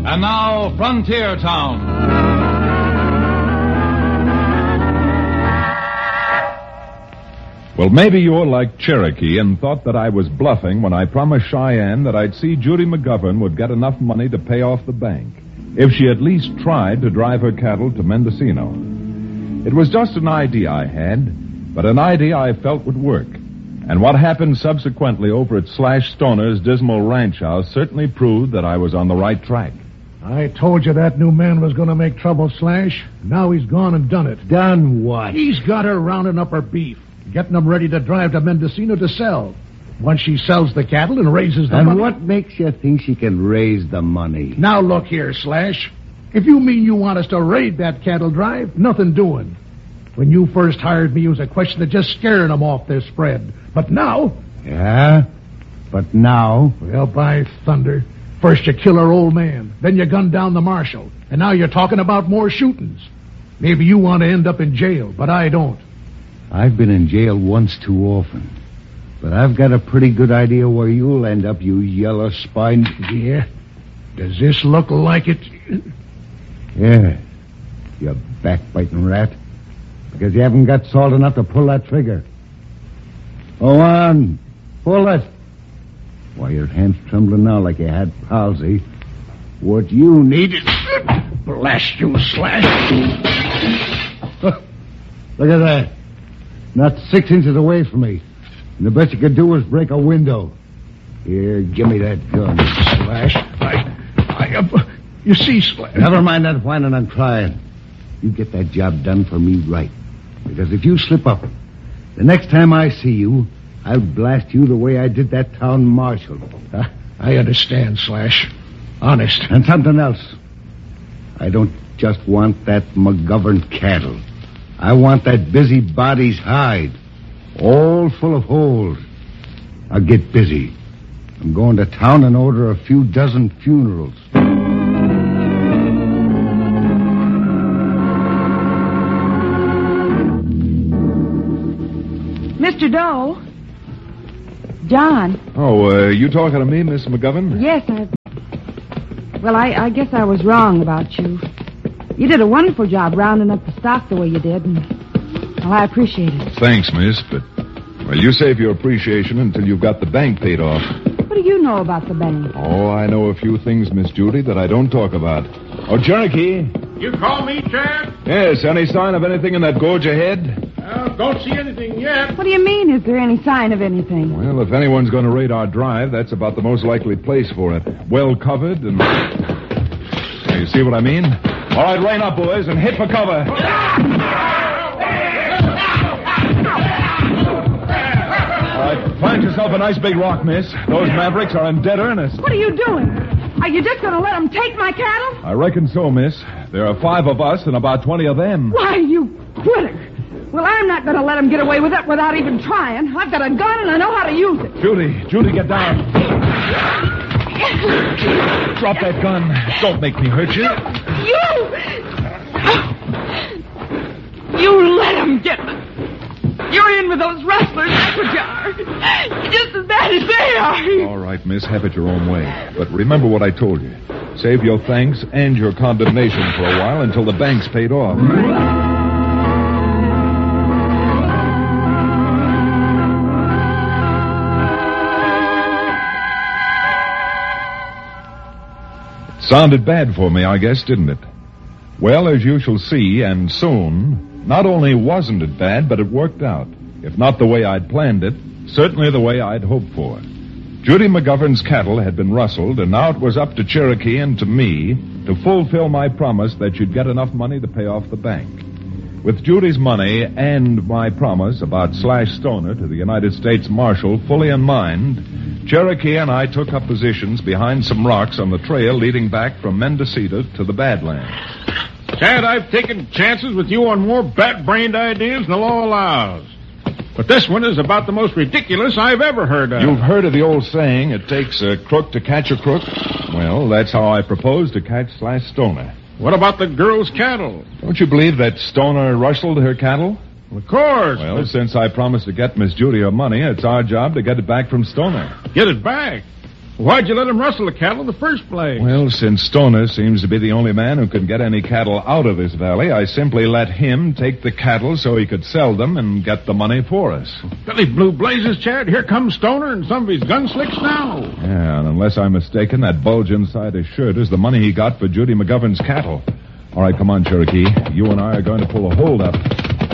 And now, Frontier Town. Well, maybe you're like Cherokee and thought that I was bluffing when I promised Cheyenne that I'd see Judy McGovern would get enough money to pay off the bank if she at least tried to drive her cattle to Mendocino. It was just an idea I had, but an idea I felt would work. And what happened subsequently over at Slash Stoner's dismal ranch house certainly proved that I was on the right track. I told you that new man was going to make trouble, Slash. Now he's gone and done it. Done what? He's got her rounding up her beef, getting them ready to drive to Mendocino to sell. Once she sells the cattle and raises the money... And what makes you think she can raise the money? Now look here, Slash. If you mean you want us to raid that cattle drive, nothing doing. When you first hired me, it was a question of just scaring them off their spread. But now... Yeah? But now? Well, by thunder. First you kill our old man, then you gun down the marshal, and now you're talking about more shootings. Maybe you want to end up in jail, but I don't. I've been in jail once too often. But I've got a pretty good idea where you'll end up, you yellow spine. Yeah? Does this look like it? Yeah. You backbiting rat. Because you haven't got salt enough to pull that trigger. Go on. Pull it. Why, your hand's trembling now like you had palsy. What you need is... Blast you, Slash. Look at that. Not 6 inches away from me. And the best you could do is break a window. Here, give me that gun, Slash. You see, Slash... Never mind that whining and crying. You get that job done for me right. Because if you slip up, the next time I see you, I'll blast you the way I did that town marshal. I understand, Slash. Honest. And something else. I don't just want that McGovern cattle. I want that busybody's hide. All full of holes. I'll get busy. I'm going to town and order a few dozen funerals. Mr. Dole? John? Oh, you talking to me, Miss McGovern? Yes, Well, I guess I was wrong about you. You did a wonderful job rounding up the stock the way you did, and, well, I appreciate it. Thanks, miss, but, well, you save your appreciation until you've got the bank paid off. What do you know about the bank? Oh, I know a few things, Miss Judy, that I don't talk about. Oh, Cherokee. You call me, Chad? Yes, any sign of anything in that gorge ahead? Well, don't see anything yet. What do you mean, is there any sign of anything? Well, if anyone's going to raid our drive, that's about the most likely place for it. Well covered and... Now, you see what I mean? All right, rein up, boys, and hit for cover. All right, find yourself a nice big rock, miss. Those mavericks are in dead earnest. What are you doing? Are you just going to let them take my cattle? I reckon so, miss. There are 5 of us and about 20 of them. Why, you quitter. Well, I'm not going to let them get away with it without even trying. I've got a gun and I know how to use it. Judy, get down. Drop that gun. Don't make me hurt you. You let them get me. You're in with those rustlers, that's what you are. You're just as bad as they are. All right, miss, have it your own way. But remember what I told you. Save your thanks and your condemnation for a while until the bank's paid off. Sounded bad for me, I guess, didn't it? Well, as you shall see, and soon, not only wasn't it bad, but it worked out. If not the way I'd planned it, certainly the way I'd hoped for. Judy McGovern's cattle had been rustled, and now it was up to Cherokee and to me to fulfill my promise that she'd get enough money to pay off the bank. With Judy's money and my promise about Slash Stoner to the United States Marshal fully in mind, Cherokee and I took up positions behind some rocks on the trail leading back from Mendocino to the Badlands. Chad, I've taken chances with you on more bat-brained ideas than the law allows. But this one is about the most ridiculous I've ever heard of. You've heard of the old saying, it takes a crook to catch a crook? Well, that's how I propose to catch Slash Stoner. What about the girl's cattle? Don't you believe that Stoner rustled her cattle? Well, of course. Well, since I promised to get Miss Judy her money, it's our job to get it back from Stoner. Get it back? Why'd you let him rustle the cattle in the first place? Well, since Stoner seems to be the only man who can get any cattle out of this valley, I simply let him take the cattle so he could sell them and get the money for us. Billy Blue Blazes, Chad, here comes Stoner and some of his gun slicks now. Yeah, and unless I'm mistaken, that bulge inside his shirt is the money he got for Judy McGovern's cattle. All right, come on, Cherokee. You and I are going to pull a hold up.